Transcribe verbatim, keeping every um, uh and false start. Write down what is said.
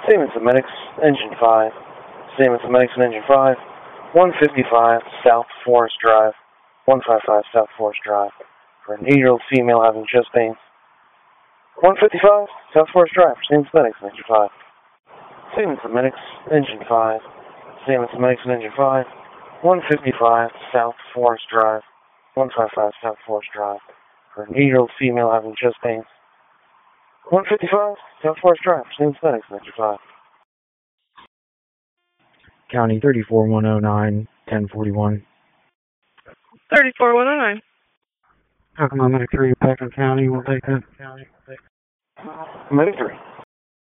Siemens Medics, Engine five. Siemens Medics and Engine five. one fifty-five South Forest Drive. one fifty-five South Forest Drive. For an eight-year-old female having chest pains. one fifty-five South Forest Drive for Siemens Medics and Engine five. Siemens Medics, Engine five. Siemens Medics and Engine five. one fifty-five South Forest Drive. one fifty-five South Forest Drive. For an eight-year-old female having chest pains. one fifty-five South Forest Drive for Siemens Medics and Engine five. County thirty-four one oh nine, ten forty-one. thirty-four one oh nine. How come I'm Medic three, Packard County will take that? Medic three.